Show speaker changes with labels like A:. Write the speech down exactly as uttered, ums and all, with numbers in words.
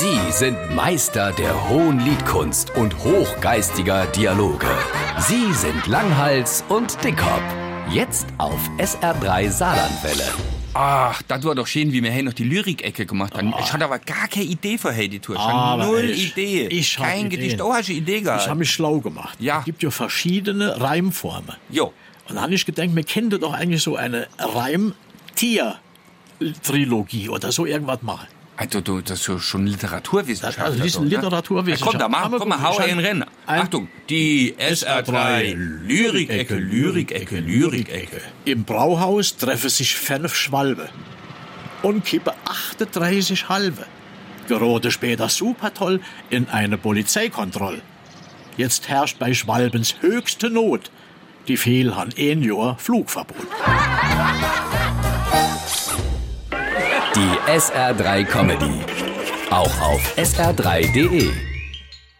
A: Sie sind Meister der hohen Liedkunst und hochgeistiger Dialoge. Sie sind Langhals und Dickhop. Jetzt auf S R drei Saarlandwelle.
B: Ach, das war doch schön, wie wir hier noch die Lyrik-Ecke gemacht haben. Oh. Ich hatte aber gar keine Idee für heute die Tour. Null ich, Idee.
C: Ich
B: Kein Gedicht. Oh, hast du Idee gehabt?
C: Ich habe mich schlau gemacht.
B: Ja.
C: Es gibt ja verschiedene Reimformen.
B: Jo.
C: Und dann habe ich gedacht, wir kennen doch eigentlich so eine Reim-Tier-Trilogie oder so irgendwas machen.
B: Also, du, das ist schon Literaturwissenschaft.
C: Das ist Literaturwissenschaft.
B: Ja, komm, da mach, komm mal, hau ein Rennen. Achtung, die S R drei Lyrik-Ecke, Lyrik-Ecke, Lyrik-Ecke.
C: Im Brauhaus treffen sich fünf Schwalbe und kippen achtunddreißig Halbe. Gerade später super toll in eine Polizeikontrolle. Jetzt herrscht bei Schwalbens höchste Not. Die Fehl han ein Jahr Flugverbot.
A: Die S R drei Comedy. Auch auf S R drei punkt de.